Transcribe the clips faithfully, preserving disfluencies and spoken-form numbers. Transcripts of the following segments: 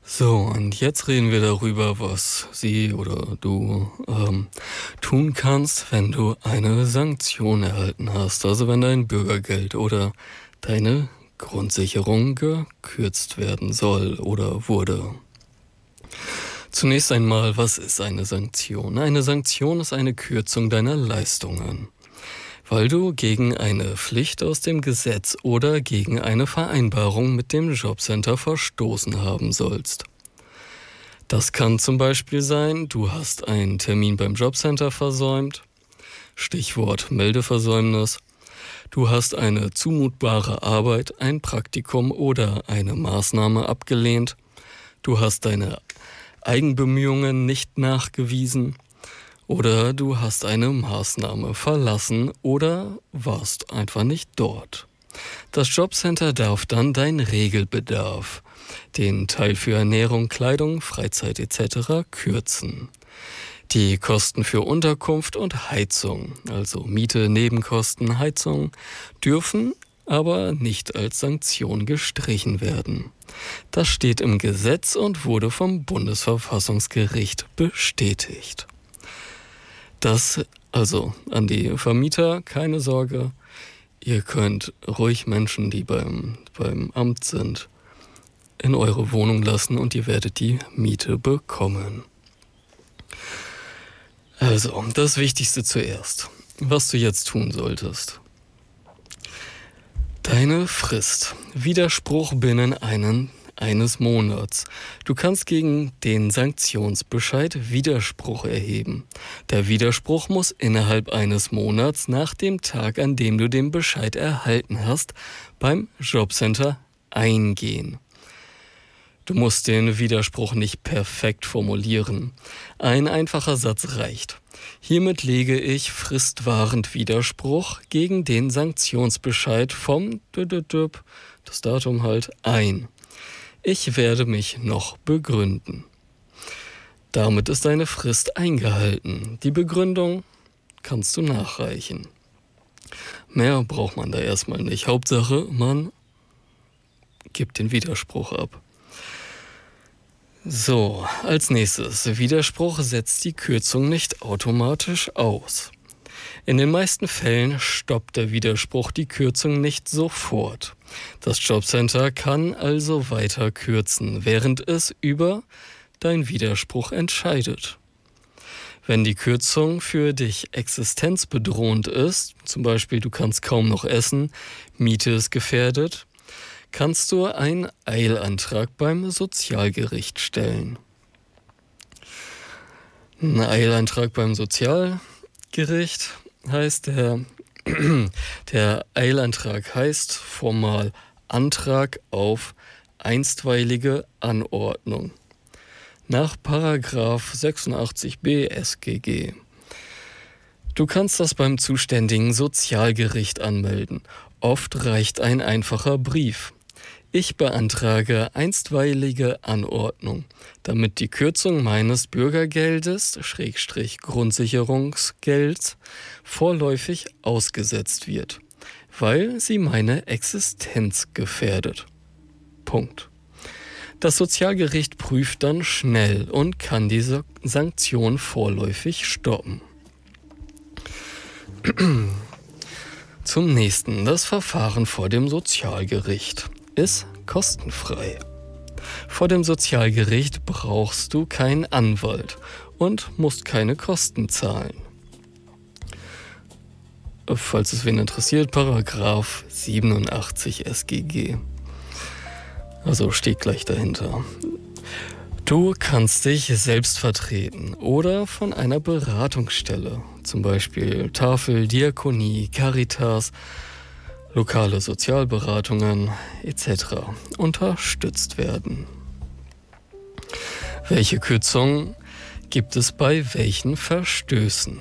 So, und jetzt reden wir darüber, was sie oder du ähm, tun kannst, wenn du eine Sanktion erhalten hast. Also wenn dein Bürgergeld oder deine Grundsicherung gekürzt werden soll oder wurde. Zunächst einmal, was ist eine Sanktion? Eine Sanktion ist eine Kürzung deiner Leistungen, weil du gegen eine Pflicht aus dem Gesetz oder gegen eine Vereinbarung mit dem Jobcenter verstoßen haben sollst. Das kann zum Beispiel sein, du hast einen Termin beim Jobcenter versäumt, Stichwort Meldeversäumnis. Du hast eine zumutbare Arbeit, ein Praktikum oder eine Maßnahme abgelehnt. Du hast deine Eigenbemühungen nicht nachgewiesen. Oder du hast eine Maßnahme verlassen oder warst einfach nicht dort. Das Jobcenter darf dann deinen Regelbedarf, den Teil für Ernährung, Kleidung, Freizeit et cetera kürzen. Die Kosten für Unterkunft und Heizung, also Miete, Nebenkosten, Heizung, dürfen aber nicht als Sanktion gestrichen werden. Das steht im Gesetz und wurde vom Bundesverfassungsgericht bestätigt. Das, also an die Vermieter, keine Sorge, ihr könnt ruhig Menschen, die beim, beim Amt sind, in eure Wohnung lassen und ihr werdet die Miete bekommen. Also, das Wichtigste zuerst, was du jetzt tun solltest. Deine Frist. Widerspruch binnen einen, eines Monats. Du kannst gegen den Sanktionsbescheid Widerspruch erheben. Der Widerspruch muss innerhalb eines Monats nach dem Tag, an dem du den Bescheid erhalten hast, beim Jobcenter eingehen. Du musst den Widerspruch nicht perfekt formulieren. Ein einfacher Satz reicht. Hiermit lege ich fristwahrend Widerspruch gegen den Sanktionsbescheid vom, das Datum halt, ein. Ich werde mich noch begründen. Damit ist deine Frist eingehalten. Die Begründung kannst du nachreichen. Mehr braucht man da erstmal nicht. Hauptsache, man gibt den Widerspruch ab. So, als nächstes. Widerspruch setzt die Kürzung nicht automatisch aus. In den meisten Fällen stoppt der Widerspruch die Kürzung nicht sofort. Das Jobcenter kann also weiter kürzen, während es über deinen Widerspruch entscheidet. Wenn die Kürzung für dich existenzbedrohend ist, zum Beispiel du kannst kaum noch essen, Miete ist gefährdet, kannst du einen Eilantrag beim Sozialgericht stellen. Ein Eilantrag beim Sozialgericht heißt, der, der Eilantrag heißt formal Antrag auf einstweilige Anordnung nach Paragraph sechsundachtzig b S G G. Du kannst das beim zuständigen Sozialgericht anmelden. Oft reicht ein einfacher Brief. Ich beantrage einstweilige Anordnung, damit die Kürzung meines Bürgergeldes, Schrägstrich Grundsicherungsgelds, vorläufig ausgesetzt wird, weil sie meine Existenz gefährdet. Punkt. Das Sozialgericht prüft dann schnell und kann diese Sanktion vorläufig stoppen. Zum nächsten. Das Verfahren vor dem Sozialgericht ist kostenfrei. Vor dem Sozialgericht brauchst du keinen Anwalt und musst keine Kosten zahlen. Falls es wen interessiert, Paragraph siebenundachtzig S G G. Also steht gleich dahinter. Du kannst dich selbst vertreten oder von einer Beratungsstelle, zum Beispiel Tafel, Diakonie, Caritas, lokale Sozialberatungen et cetera unterstützt werden. Welche Kürzungen gibt es bei welchen Verstößen?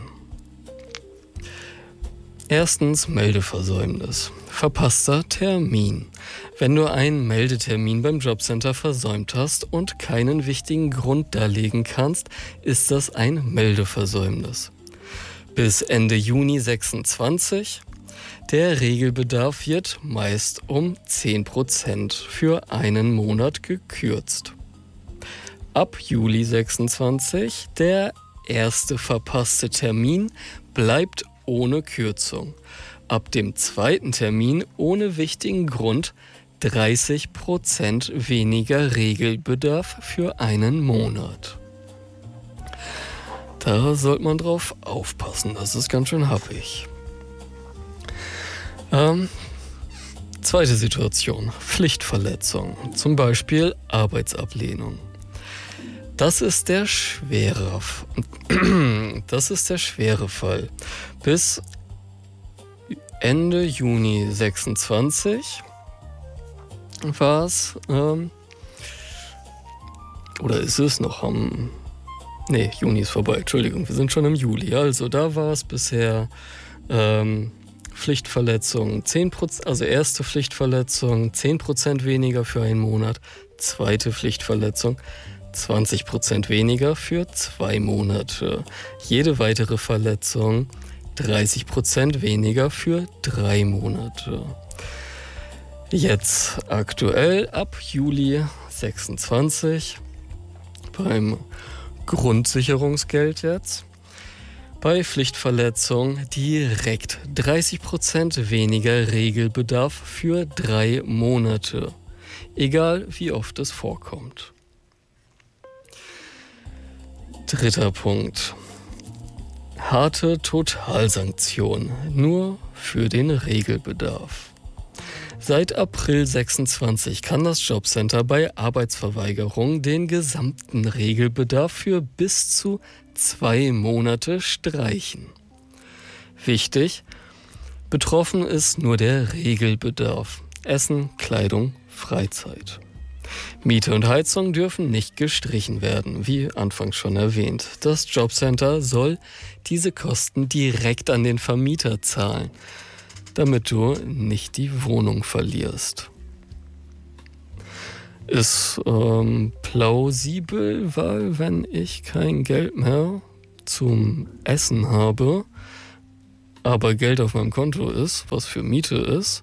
Erstens Meldeversäumnis. Verpasster Termin. Wenn du einen Meldetermin beim Jobcenter versäumt hast und keinen wichtigen Grund darlegen kannst, ist das ein Meldeversäumnis. Bis Ende Juni sechsundzwanzig. Der Regelbedarf wird meist um zehn Prozent für einen Monat gekürzt. Ab Juli sechsundzwanzig, der erste verpasste Termin bleibt ohne Kürzung. Ab dem zweiten Termin ohne wichtigen Grund dreißig Prozent weniger Regelbedarf für einen Monat. Da sollte man drauf aufpassen, das ist ganz schön happig. Ähm, zweite Situation, Pflichtverletzung, zum Beispiel Arbeitsablehnung. Das ist der schwere, das ist der schwere Fall. Bis Ende Juni sechsundzwanzig war es, ähm, oder ist es noch am, nee, Juni ist vorbei, Entschuldigung, wir sind schon im Juli. Also da war es bisher ähm, Pflichtverletzung zehn Prozent, also erste Pflichtverletzung zehn Prozent weniger für einen Monat, zweite Pflichtverletzung zwanzig Prozent weniger für zwei Monate. Jede weitere Verletzung dreißig Prozent weniger für drei Monate. Jetzt aktuell ab Juli sechsundzwanzig beim Grundsicherungsgeld jetzt. Bei Pflichtverletzung direkt dreißig Prozent weniger Regelbedarf für drei Monate. Egal wie oft es vorkommt. Dritter Punkt. Harte Totalsanktion, nur für den Regelbedarf. Seit April sechsundzwanzig kann das Jobcenter bei Arbeitsverweigerung den gesamten Regelbedarf für bis zu zwei Monate streichen. Wichtig, betroffen ist nur der Regelbedarf. Essen, Kleidung, Freizeit. Miete und Heizung dürfen nicht gestrichen werden, wie anfangs schon erwähnt. Das Jobcenter soll diese Kosten direkt an den Vermieter zahlen, damit du nicht die Wohnung verlierst. Ist ähm, plausibel, weil wenn ich kein Geld mehr zum Essen habe, aber Geld auf meinem Konto ist, was für Miete ist,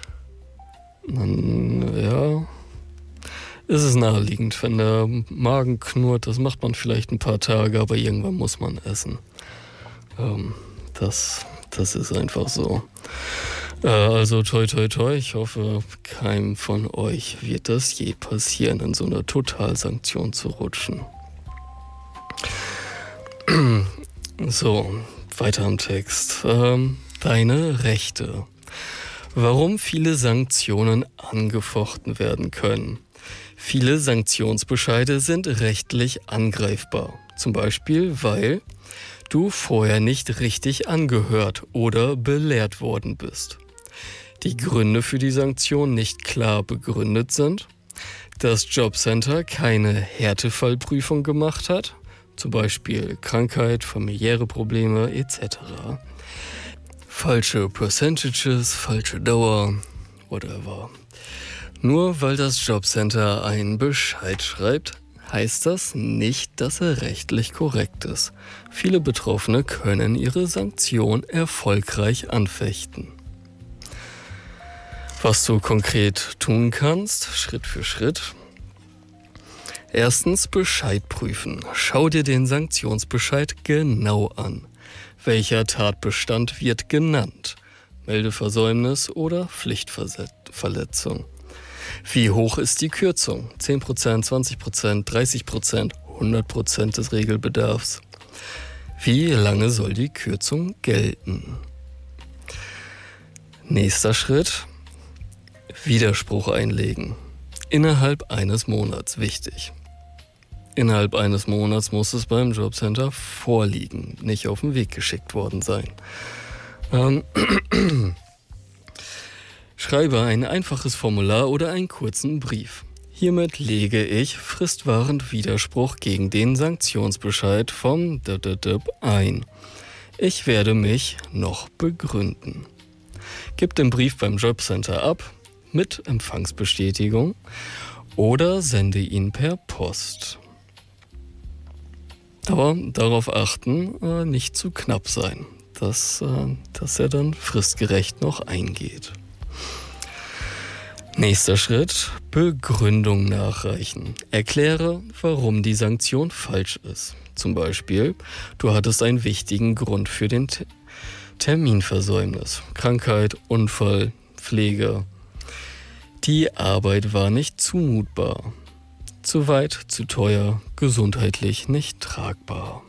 dann ja, ist es naheliegend, wenn der Magen knurrt, das macht man vielleicht ein paar Tage, aber irgendwann muss man essen. Ähm, das, das ist einfach so. Äh, also toi toi toi, ich hoffe, keinem von euch wird das je passieren, in so eine Totalsanktion zu rutschen. So, weiter im Text. Ähm, deine Rechte. Warum viele Sanktionen angefochten werden können. Viele Sanktionsbescheide sind rechtlich angreifbar. Zum Beispiel, weil du vorher nicht richtig angehört oder belehrt worden bist. Die Gründe für die Sanktion nicht klar begründet sind. Das Jobcenter keine Härtefallprüfung gemacht hat. Zum Beispiel Krankheit, familiäre Probleme et cetera. Falsche Percentages, falsche Dauer, whatever. Nur weil das Jobcenter einen Bescheid schreibt, heißt das nicht, dass er rechtlich korrekt ist. Viele Betroffene können ihre Sanktion erfolgreich anfechten. Was du konkret tun kannst, Schritt für Schritt. Erstens Bescheid prüfen. Schau dir den Sanktionsbescheid genau an. Welcher Tatbestand wird genannt? Meldeversäumnis oder Pflichtverletzung? Wie hoch ist die Kürzung? zehn Prozent, zwanzig Prozent, dreißig Prozent, hundert Prozent des Regelbedarfs. Wie lange soll die Kürzung gelten? Nächster Schritt. Widerspruch einlegen. Innerhalb eines Monats, wichtig. Innerhalb eines Monats muss es beim Jobcenter vorliegen, nicht auf den Weg geschickt worden sein. Ähm, Schreibe ein einfaches Formular oder einen kurzen Brief. Hiermit lege ich fristwahrend Widerspruch gegen den Sanktionsbescheid vom D D D B ein. Ich werde mich noch begründen. Gib den Brief beim Jobcenter ab, mit Empfangsbestätigung, oder sende ihn per Post. Aber darauf achten, äh, nicht zu knapp sein, dass, äh, dass er dann fristgerecht noch eingeht. Nächster Schritt, Begründung nachreichen. Erkläre, warum die Sanktion falsch ist. Zum Beispiel, du hattest einen wichtigen Grund für den T- Terminversäumnis. Krankheit, Unfall, Pflege. Die Arbeit war nicht zumutbar. Zu weit, zu teuer, gesundheitlich nicht tragbar.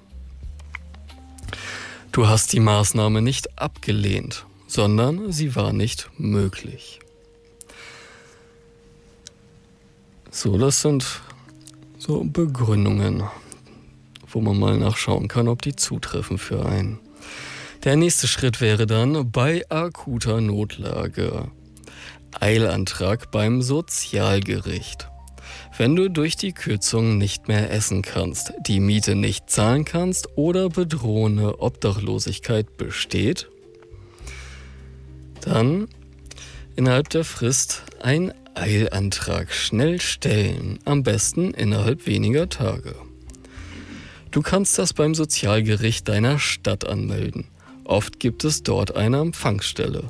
Du hast die Maßnahme nicht abgelehnt, sondern sie war nicht möglich. So, das sind so Begründungen, wo man mal nachschauen kann, ob die zutreffen für einen. Der nächste Schritt wäre dann bei akuter Notlage. Eilantrag beim Sozialgericht. Wenn du durch die Kürzung nicht mehr essen kannst, die Miete nicht zahlen kannst oder bedrohende Obdachlosigkeit besteht, dann innerhalb der Frist ein Eilantrag schnell stellen, am besten innerhalb weniger Tage. Du kannst das beim Sozialgericht deiner Stadt anmelden. Oft gibt es dort eine Empfangsstelle.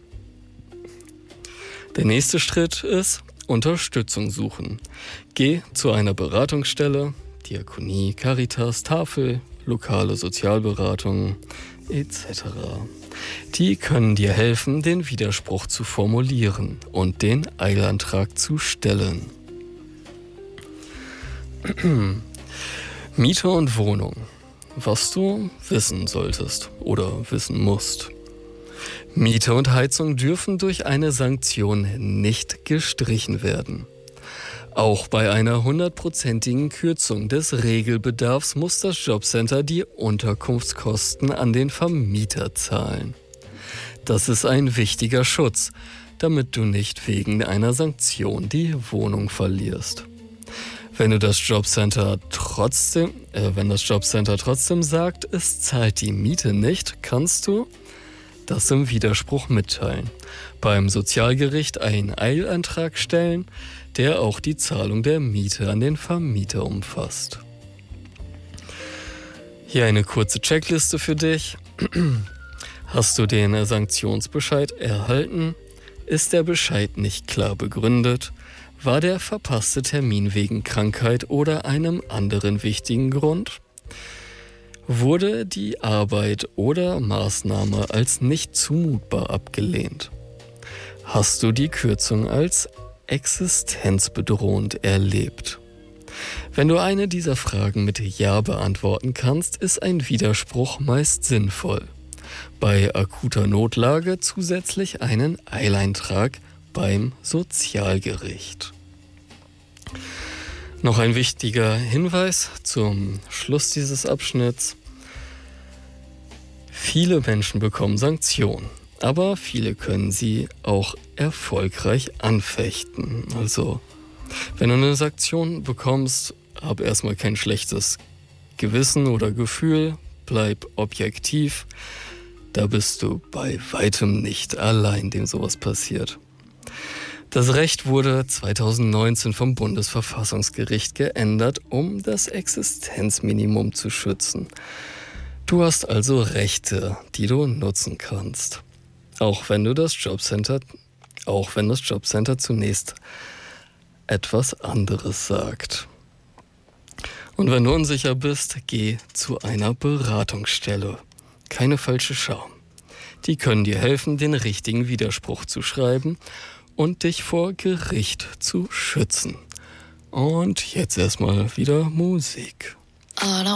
Der nächste Schritt ist Unterstützung suchen. Geh zu einer Beratungsstelle, Diakonie, Caritas, Tafel, lokale Sozialberatung et cetera. Die können dir helfen, den Widerspruch zu formulieren und den Eilantrag zu stellen. Miete und Wohnung. Was du wissen solltest oder wissen musst. Miete und Heizung dürfen durch eine Sanktion nicht gestrichen werden. Auch bei einer hundertprozentigen Kürzung des Regelbedarfs muss das Jobcenter die Unterkunftskosten an den Vermieter zahlen. Das ist ein wichtiger Schutz, damit du nicht wegen einer Sanktion die Wohnung verlierst. Wenn du das Jobcenter trotzdem, äh, wenn das Jobcenter trotzdem sagt, es zahlt die Miete nicht, kannst du das im Widerspruch mitteilen. Beim Sozialgericht einen Eilantrag stellen, der auch die Zahlung der Miete an den Vermieter umfasst. Hier eine kurze Checkliste für dich. Hast du den Sanktionsbescheid erhalten? Ist der Bescheid nicht klar begründet? War der verpasste Termin wegen Krankheit oder einem anderen wichtigen Grund? Wurde die Arbeit oder Maßnahme als nicht zumutbar abgelehnt? Hast du die Kürzung als existenzbedrohend erlebt? Wenn du eine dieser Fragen mit Ja beantworten kannst, ist ein Widerspruch meist sinnvoll. Bei akuter Notlage zusätzlich einen Eileintrag beim Sozialgericht. Noch ein wichtiger Hinweis zum Schluss dieses Abschnitts. Viele Menschen bekommen Sanktionen, aber viele können sie auch erfolgreich anfechten. Also, wenn du eine Sanktion bekommst, hab erstmal kein schlechtes Gewissen oder Gefühl, bleib objektiv. Da bist du bei weitem nicht allein, dem sowas passiert. Das Recht wurde zweitausendneunzehn vom Bundesverfassungsgericht geändert, um das Existenzminimum zu schützen. Du hast also Rechte, die du nutzen kannst. Auch wenn du das Jobcenter, auch wenn das Jobcenter zunächst etwas anderes sagt. Und wenn du unsicher bist, geh zu einer Beratungsstelle. Keine falsche Schau. Die können dir helfen, den richtigen Widerspruch zu schreiben und dich vor Gericht zu schützen. Und jetzt erstmal wieder Musik.